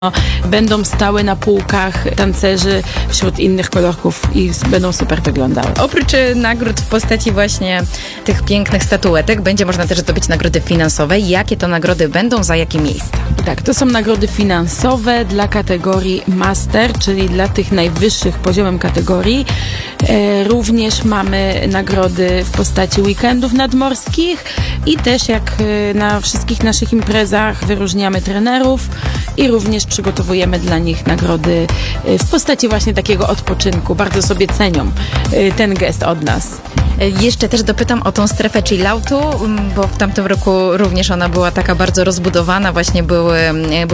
będą stały na półkach tancerzy wśród innych kolorków i będą super wyglądały. Oprócz nagród w postaci właśnie tych pięknych statuetek, będzie można też zdobyć nagrody finansowe. Jakie to nagrody będą, za jakie miejsca? Tak, to są nagrody finansowe dla kategorii master, czyli dla tych najwyższych poziomem kategorii. Również mamy nagrody w postaci weekendów nadmorskich i też jak na wszystkich naszych imprezach wyróżniamy trenerów i również przygotowujemy dla nich nagrody w postaci właśnie takiego odpoczynku. Bardzo sobie cenią ten gest od nas. Jeszcze też dopytam o tą strefę chilloutu, bo w tamtym roku również ona była taka bardzo rozbudowana, właśnie były